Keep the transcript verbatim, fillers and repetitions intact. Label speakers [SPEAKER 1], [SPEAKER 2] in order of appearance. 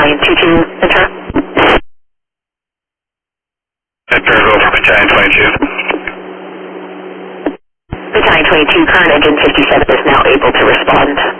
[SPEAKER 1] Battalion two two, return.
[SPEAKER 2] Paragraph for Battalion twenty-two.
[SPEAKER 1] Battalion twenty-two, current engine fifty-seven is now able to respond.